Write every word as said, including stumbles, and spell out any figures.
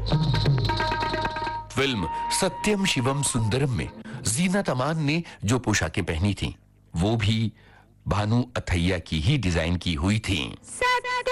Film सत्यम शिवम सुंदरम में जीनत अमान ने जो पोशाकें पहनी थीं, वो भी भानु अथैया की ही डिजाइन की हुई थीं।